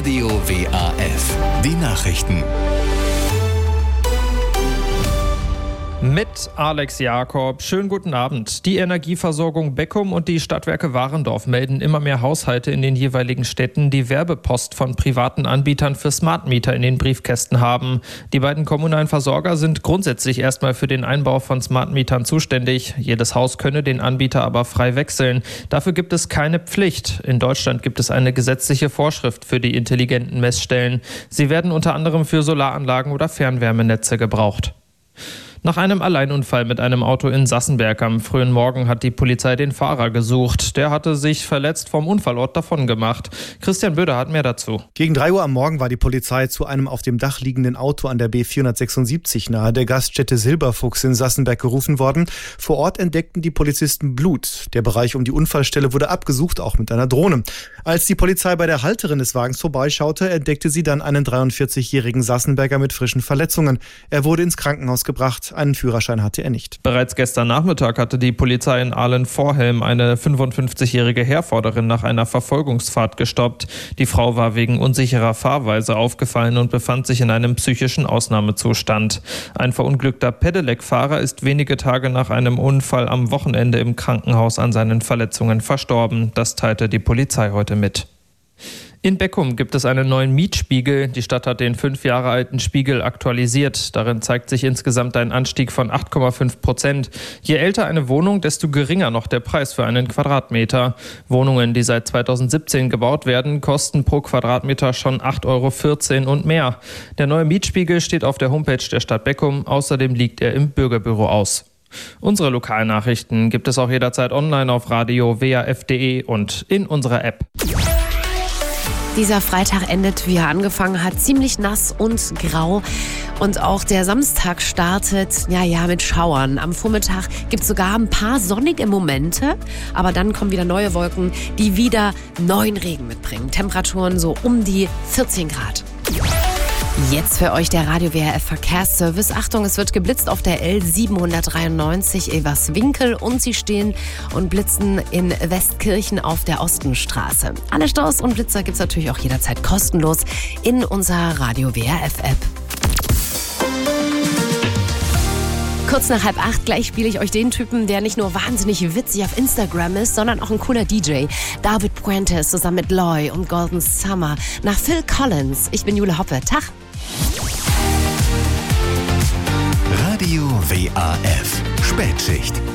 Radio WAF. Die Nachrichten. Mit Alex Jakob. Schönen guten Abend. Die Energieversorgung Beckum und die Stadtwerke Warendorf melden immer mehr Haushalte in den jeweiligen Städten, die Werbepost von privaten Anbietern für Smart Meter in den Briefkästen haben. Die beiden kommunalen Versorger sind grundsätzlich erstmal für den Einbau von Smart Metern zuständig. Jedes Haus könne den Anbieter aber frei wechseln. Dafür gibt es keine Pflicht. In Deutschland gibt es eine gesetzliche Vorschrift für die intelligenten Messstellen. Sie werden unter anderem für Solaranlagen oder Fernwärmenetze gebraucht. Nach einem Alleinunfall mit einem Auto in Sassenberg am frühen Morgen hat die Polizei den Fahrer gesucht. Der hatte sich verletzt vom Unfallort davongemacht. Christian Böder hat mehr dazu. Gegen 3 Uhr am Morgen war die Polizei zu einem auf dem Dach liegenden Auto an der B476 nahe der Gaststätte Silberfuchs in Sassenberg gerufen worden. Vor Ort entdeckten die Polizisten Blut. Der Bereich um die Unfallstelle wurde abgesucht, auch mit einer Drohne. Als die Polizei bei der Halterin des Wagens vorbeischaute, entdeckte sie dann einen 43-jährigen Sassenberger mit frischen Verletzungen. Er wurde ins Krankenhaus gebracht. Einen Führerschein hatte er nicht. Bereits gestern Nachmittag hatte die Polizei in Ahlen-Vorhelm eine 55-jährige Herforderin nach einer Verfolgungsfahrt gestoppt. Die Frau war wegen unsicherer Fahrweise aufgefallen und befand sich in einem psychischen Ausnahmezustand. Ein verunglückter Pedelec-Fahrer ist wenige Tage nach einem Unfall am Wochenende im Krankenhaus an seinen Verletzungen verstorben. Das teilte die Polizei heute mit. In Beckum gibt es einen neuen Mietspiegel. Die Stadt hat den 5 Jahre alten Spiegel aktualisiert. Darin zeigt sich insgesamt ein Anstieg von 8,5%. Je älter eine Wohnung, desto geringer noch der Preis für einen Quadratmeter. Wohnungen, die seit 2017 gebaut werden, kosten pro Quadratmeter schon 8,14 € und mehr. Der neue Mietspiegel steht auf der Homepage der Stadt Beckum. Außerdem liegt er im Bürgerbüro aus. Unsere Lokalnachrichten gibt es auch jederzeit online auf radio-waf.de und in unserer App. Dieser Freitag endet, wie er angefangen hat, ziemlich nass und grau. Und auch der Samstag startet, mit Schauern. Am Vormittag gibt es sogar ein paar sonnige Momente. Aber dann kommen wieder neue Wolken, die wieder neuen Regen mitbringen. Temperaturen so um die 14 Grad. Jetzt für euch der Radio WRF Verkehrsservice. Achtung, es wird geblitzt auf der L793 Everswinkel und sie stehen und blitzen in Westkirchen auf der Ostenstraße. Alle Staus und Blitzer gibt's natürlich auch jederzeit kostenlos in unserer Radio WRF App. Kurz nach 7:30 gleich spiele ich euch den Typen, der nicht nur wahnsinnig witzig auf Instagram ist, sondern auch ein cooler DJ. David Puentes zusammen mit Loy und Golden Summer nach Phil Collins. Ich bin Jule Hoppe. Tag! Radio WAF. Spätschicht.